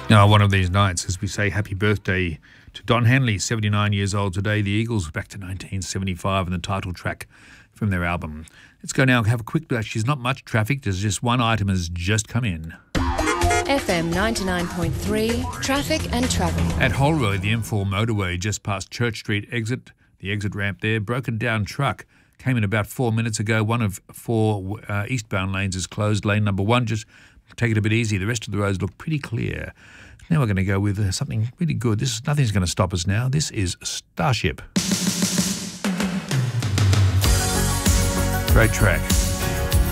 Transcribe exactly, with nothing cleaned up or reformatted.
Now, one of these nights, as we say happy birthday to Don Henley, seventy-nine years old today. The Eagles back to nineteen seventy-five and the title track from their album. Let's go now and have a quick look. There's not much traffic. There's just one item has just come in. F M ninety-nine point three, traffic and travel. At Hull Road, the M four motorway just past Church Street exit, the exit ramp there, broken down truck came in about four minutes ago. One of four uh, eastbound lanes is closed. Lane number one, just take it a bit easy. The rest of the roads look pretty clear. Now we're going to go with uh, something really good. This is, nothing's going to stop us now. This is Starship. Great track.